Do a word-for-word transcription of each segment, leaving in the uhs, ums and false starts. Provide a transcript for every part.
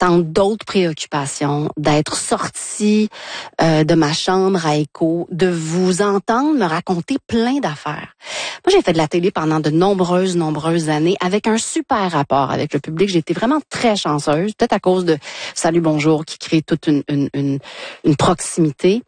tant d'autres préoccupations, d'être sortie euh, de ma chambre à Écho, de vous entendre me raconter plein d'affaires. Moi, j'ai fait de la télé pendant de nombreuses, nombreuses années avec un super rapport avec le public. J'ai été vraiment très chanceuse, peut-être à cause de Salut Bonjour qui crée toute une, une, une, une proximité.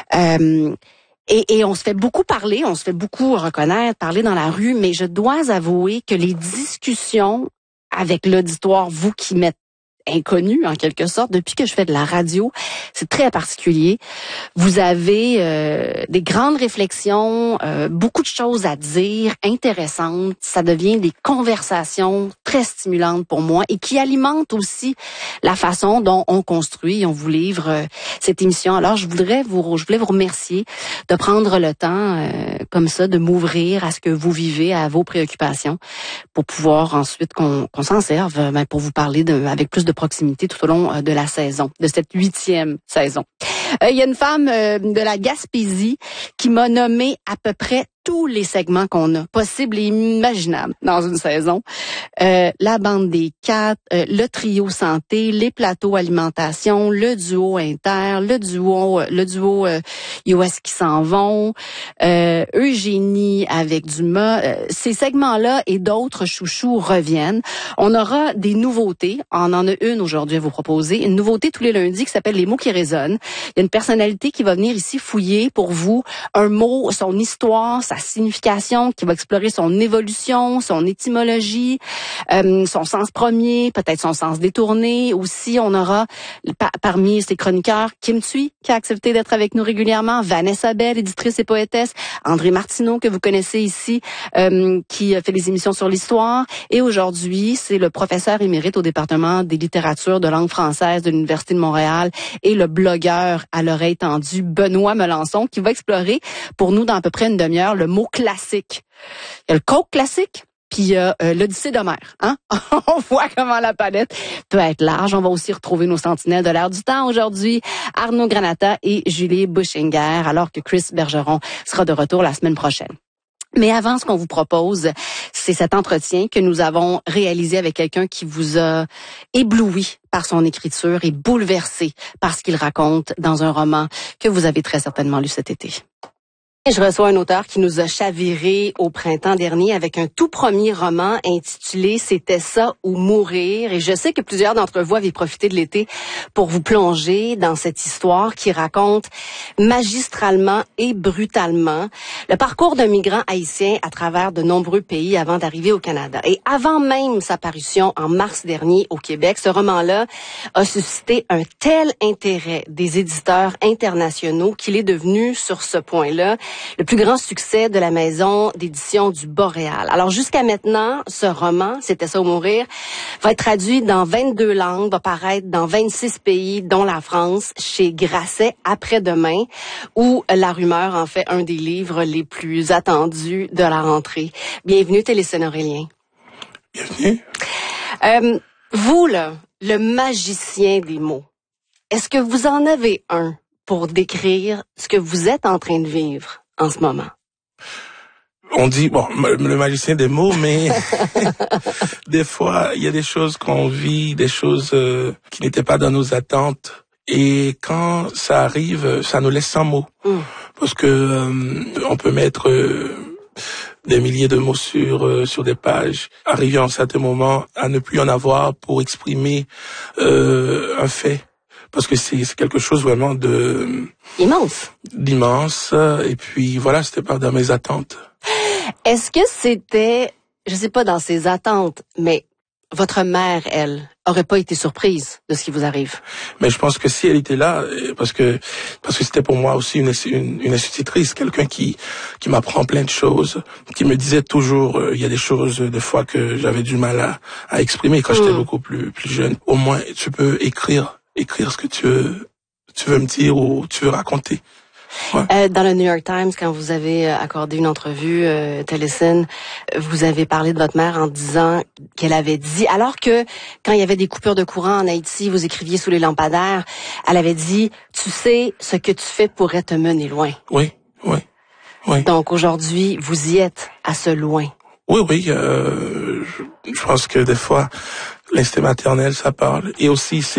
Euh, Et, et on se fait beaucoup parler, on se fait beaucoup reconnaître, parler dans la rue, mais je dois avouer que les discussions avec l'auditoire, vous qui m'êtes inconnu en quelque sorte, depuis que je fais de la radio, c'est très particulier. Vous avez euh, des grandes réflexions, euh, beaucoup de choses à dire, intéressantes. Ça devient des conversations très stimulantes pour moi et qui alimentent aussi la façon dont on construit, on vous livre euh, cette émission. Alors, je voudrais vous, je voulais vous remercier de prendre le temps euh, comme ça, de m'ouvrir à ce que vous vivez, à vos préoccupations, pour pouvoir ensuite qu'on, qu'on s'en serve, ben, pour vous parler de, avec plus de proximité tout au long de la saison, de cette huitième saison. Euh, il y a une femme euh, de la Gaspésie qui m'a nommé à peu près tous les segments qu'on a, possibles et imaginables dans une saison. Euh, la bande des quatre, euh, le trio santé, les plateaux alimentation, le duo inter, le duo le duo euh, U S qui s'en vont, euh, Eugénie avec Dumas. Euh, ces segments-là et d'autres chouchous reviennent. On aura des nouveautés. On en a une aujourd'hui à vous proposer. Une nouveauté tous les lundis qui s'appelle Les mots qui résonnent. Il y a une personnalité qui va venir ici fouiller pour vous un mot, son histoire, sa signification, qui va explorer son évolution, son étymologie, euh, son sens premier, peut-être son sens détourné. Aussi, on aura pa- parmi ses chroniqueurs Kim Thuy, qui a accepté d'être avec nous régulièrement, Vanessa Bell, éditrice et poétesse, André Martineau, que vous connaissez ici, euh, qui fait des émissions sur l'histoire. Et aujourd'hui, c'est le professeur émérite au département des littératures de langue française de l'Université de Montréal et le blogueur à l'oreille tendue, Benoît Melançon, qui va explorer pour nous dans à peu près une demi-heure le mot classique. Il y a le coke classique, puis il y a euh, l'Odyssée d'Homère. Hein? On voit comment la palette peut être large. On va aussi retrouver nos sentinelles de l'air du temps aujourd'hui, Arnaud Granata et Julie Buschinger, alors que Chris Bergeron sera de retour la semaine prochaine. Mais avant, ce qu'on vous propose, c'est cet entretien que nous avons réalisé avec quelqu'un qui vous a ébloui par son écriture et bouleversé par ce qu'il raconte dans un roman que vous avez très certainement lu cet été. Je reçois un auteur qui nous a chaviré au printemps dernier avec un tout premier roman intitulé « C'était ça ou mourir ». Et je sais que plusieurs d'entre vous avaient profité de l'été pour vous plonger dans cette histoire qui raconte magistralement et brutalement le parcours d'un migrant haïtien à travers de nombreux pays avant d'arriver au Canada. Et avant même sa parution en mars dernier au Québec, ce roman-là a suscité un tel intérêt des éditeurs internationaux qu'il est devenu, sur ce point-là, le plus grand succès de la maison d'édition du Boréal. Alors jusqu'à maintenant, ce roman, C'était ça ou mourir, va être traduit dans vingt-deux langues, va paraître dans vingt-six pays, dont la France, chez Grasset après-demain, où La Rumeur en fait un des livres les plus attendus de la rentrée. Bienvenue, Téléscène Aurélien. Bienvenue. Euh, vous, là, le magicien des mots, est-ce que vous en avez un pour décrire ce que vous êtes en train de vivre en ce moment? On dit, bon, le magicien des mots, mais des fois, il y a des choses qu'on vit, des choses euh, qui n'étaient pas dans nos attentes. Et quand ça arrive, ça nous laisse sans mots. Mm. Parce que euh, on peut mettre euh, des milliers de mots sur euh, sur des pages, arriver à un certain moment à ne plus en avoir pour exprimer euh, un fait. Parce que c'est, c'est quelque chose vraiment de... Immense. D'immense. Et puis, voilà, c'était pas dans mes attentes. Est-ce que c'était, je sais pas dans ses attentes, mais votre mère, elle, aurait pas été surprise de ce qui vous arrive? Mais je pense que si elle était là, parce que parce que c'était pour moi aussi une, une, une institutrice, quelqu'un qui qui m'apprend plein de choses, qui me disait toujours, euh, il y a des choses, des fois, que j'avais du mal à, à exprimer quand mmh. j'étais beaucoup plus, plus jeune. Au moins, tu peux écrire. écrire ce que tu veux, tu veux me dire ou tu veux raconter. Ouais. Euh, dans le New York Times, quand vous avez accordé une entrevue, euh, Téléscène, vous avez parlé de votre mère en disant qu'elle avait dit, alors que quand il y avait des coupures de courant en Haïti, vous écriviez sous les lampadaires, elle avait dit, tu sais, ce que tu fais pourrait te mener loin. Oui, oui, oui. Donc aujourd'hui, vous y êtes à ce loin. Oui, oui, euh, je, je pense que des fois, l'instinct maternel, ça parle. Et aussi, c'est